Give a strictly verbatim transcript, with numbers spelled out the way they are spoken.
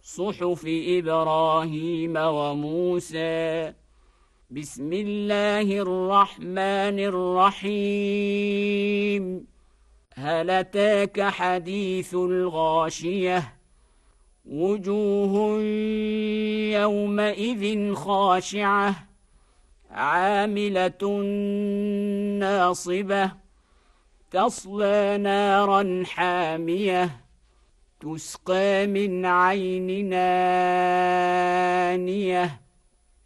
صحف إبراهيم وموسى. بسم الله الرحمن الرحيم. هل أتاك حديث الغاشية؟ وجوه يومئذ خاشعة عاملة ناصبة تصلى نارا حامية تسقى من عين آنية